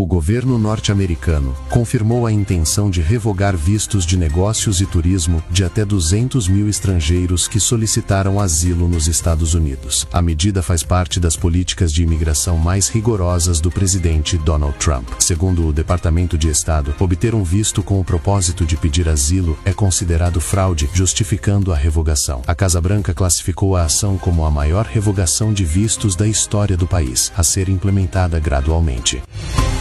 governo norte-americano confirmou a intenção de revogar vistos de negócios e turismo de até 200 mil estrangeiros que solicitaram asilo nos Estados Unidos. A medida faz parte das políticas de imigração mais rigorosas do presidente Donald Trump. Segundo o Departamento de Estado, obter um visto com o propósito de pedir asilo é considerado fraude, justificando a revogação. A Casa Branca classificou a ação como a maior revogação de vistos da história do país, a ser implementada gradualmente.